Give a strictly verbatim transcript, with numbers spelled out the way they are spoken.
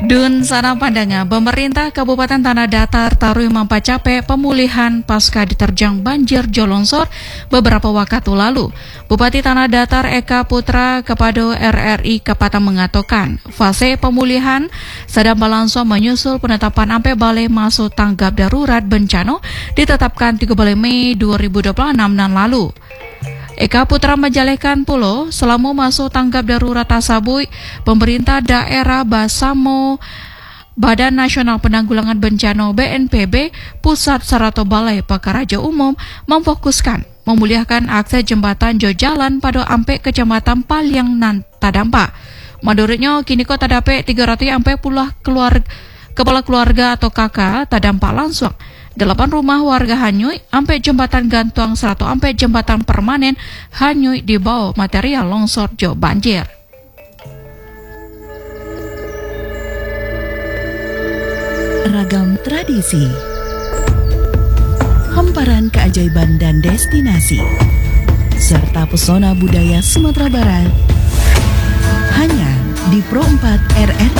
Dun sana pandanga, pemerintah Kabupaten Tanah Datar Tarui Mampacape pemulihan pasca diterjang banjir jolongsor beberapa waktu lalu. Bupati Tanah Datar Eka Putra kepada R R I Kapata mengatakan, fase pemulihan sedang berlangsung menyusul penetapan ampe balai masuk tanggap darurat bencana ditetapkan tiga belas Mei dua ribu dua puluh enam nan lalu. Eka Putra menjelaskan pula selama masuk tanggap darurat tersebut, pemerintah daerah bersama Badan Nasional Penanggulangan Bencana B N P B, Pusat serta Balai Pekaraja Umum memfokuskan memulihkan akses jembatan jo jalan pada ampe kecamatan Paliang nan terdampak. Menurutnya kini kota dapat tiga ratus ampe puluh keluarga kepala keluarga atau kakak terdampak langsung. Delapan rumah warga hanyut, ampe jembatan gantung, seratus ampe jembatan permanen hanyut di bawah material longsor jo banjir. Ragam tradisi, hamparan keajaiban dan destinasi, serta pesona budaya Sumatera Barat hanya di Pro empat R R I